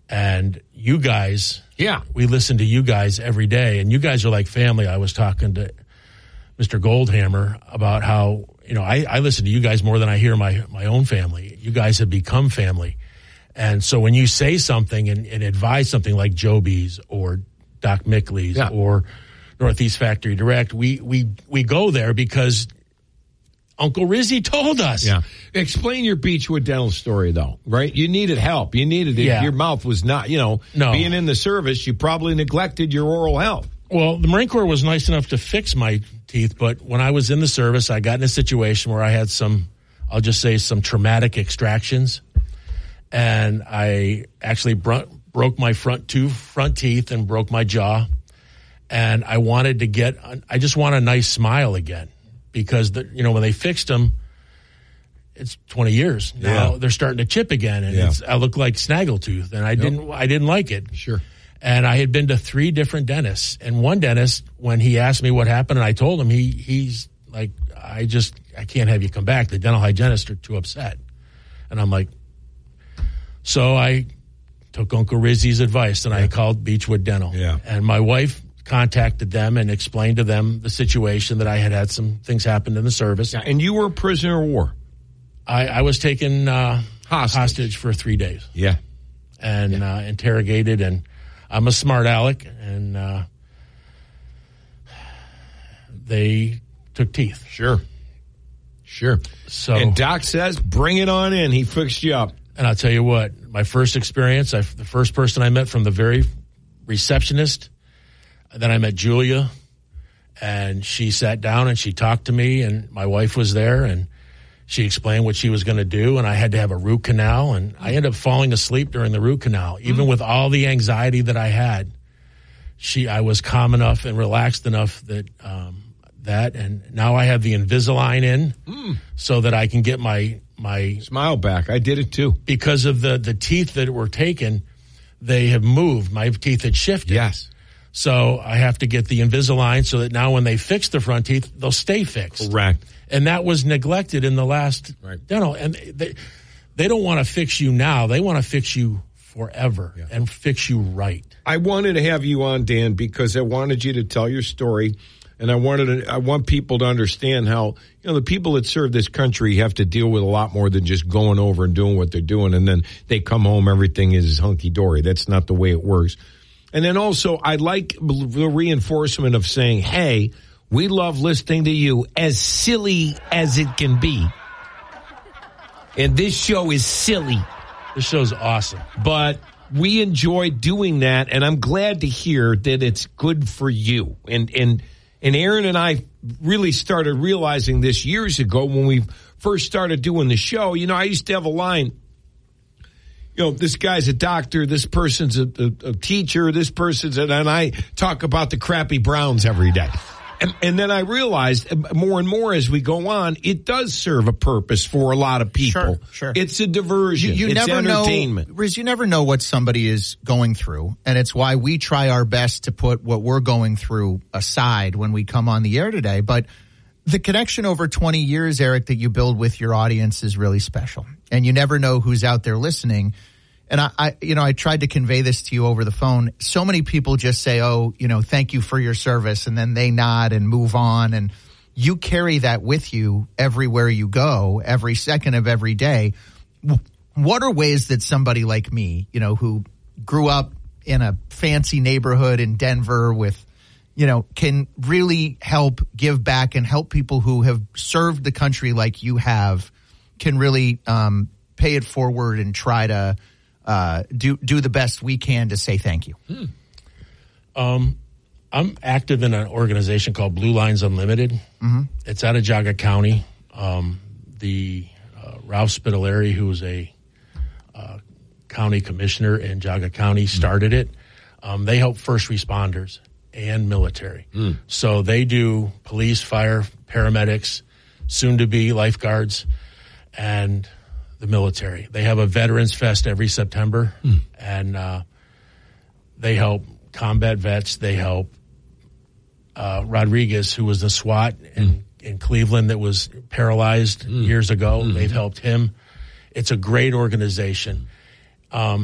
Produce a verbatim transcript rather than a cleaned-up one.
And you guys, yeah, we listen to you guys every day, and you guys are like family. I was talking to Mister Goldhammer about how, you know, I, I listen to you guys more than I hear my, my own family. You guys have become family. And so when you say something and, and advise something like Joby's or Doc Mickley's yeah. or Northeast Factory Direct, we, we, we go there because Uncle Rizzy told us. Yeah. Explain your Beechwood Dental story, though, right? You needed help. You needed it. Yeah. Your mouth was not, you know, no. being in the service, you probably neglected your oral health. Well, the Marine Corps was nice enough to fix my teeth, but when I was in the service, I got in a situation where I had some, I'll just say, some traumatic extractions. And I actually bro- broke my front two front teeth and broke my jaw. And I wanted to get, I just want a nice smile again. Because, the, you know, when they fixed them, it's twenty years. Now yeah. they're starting to chip again, and yeah. it's, I look like Snaggletooth, and I yep. didn't I didn't like it. Sure. And I had been to three different dentists. And one dentist, when he asked me what happened, and I told him, he he's like, I just, I can't have you come back. The dental hygienists are too upset. And I'm like, so I took Uncle Rizzy's advice, and yeah. I called Beechwood Dental. Yeah. And my wife contacted them and explained to them the situation, that I had had some things happen in the service. Yeah, and you were a prisoner of war. I, I was taken uh, hostage. hostage for three days. Yeah. And yeah. Uh, interrogated, and I'm a smart aleck, and uh, they took teeth. Sure. Sure. So, and Doc says, bring it on in. He fixed you up. And I'll tell you what, my first experience, I, the first person I met from the very receptionist, then I met Julia, and she sat down and she talked to me, and my wife was there, and she explained what she was going to do, and I had to have a root canal, and I ended up falling asleep during the root canal. Even mm. with all the anxiety that I had, she, I was calm enough and relaxed enough that, um, that, and now I have the Invisalign in mm. so that I can get my, my smile back. I did it too. Because of the, the teeth that were taken, they have moved. My teeth had shifted. Yes. So I have to get the Invisalign so that now when they fix the front teeth, they'll stay fixed. Correct. And that was neglected in the last right. dental. And they, they don't want to fix you now. They want to fix you forever yeah. and fix you right. I wanted to have you on, Dan, because I wanted you to tell your story. And I wanted to, I want people to understand how, you know, the people that serve this country have to deal with a lot more than just going over and doing what they're doing. And then they come home, everything is hunky-dory. That's not the way it works. And then also, I like the reinforcement of saying, hey, we love listening to you, as silly as it can be. And this show is silly. This show's awesome. But we enjoy doing that, and I'm glad to hear that it's good for you. And and and Aaron and I really started realizing this years ago when we first started doing the show. You know, I used to have a line, you know, this guy's a doctor, this person's a, a, a teacher, this person's, and I talk about the crappy Browns every day. And, and then I realized more and more as we go on, it does serve a purpose for a lot of people. Sure, sure. It's a diversion. You, you it's never entertainment. Know, Riz, you never know what somebody is going through, and it's why we try our best to put what we're going through aside when we come on the air today. But the connection over twenty years, Eric, that you build with your audience is really special. And you never know who's out there listening. And I, I, you know, I tried to convey this to you over the phone. So many people just say, oh, you know, thank you for your service. And then they nod and move on. And you carry that with you everywhere you go, every second of every day. What are ways that somebody like me, you know, who grew up in a fancy neighborhood in Denver with, you know, can really help give back and help people who have served the country like you have, can really um, pay it forward and try to Uh, do do the best we can to say thank you. Hmm. Um, I'm active in an organization called Blue Lines Unlimited. Mm-hmm. It's out of Jaga County. Um, the uh, Ralph Spitaleri, who was a uh, county commissioner in Jaga County, started it. Um, they help first responders and military. Mm. So they do police, fire, paramedics, soon to be lifeguards, and the military. They have a Veterans Fest every September, mm. and uh, they help combat vets. They help uh, Rodriguez, who was the SWAT in, mm. in Cleveland that was paralyzed mm. years ago. Mm. They've helped him. It's a great organization. Um,